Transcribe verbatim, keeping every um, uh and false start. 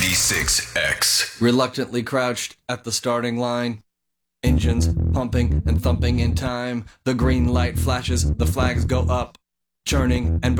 ninety-six X. Reluctantly crouched at the starting line. Engines pumping and thumping in time. The green light flashes, the flags go up. Churning and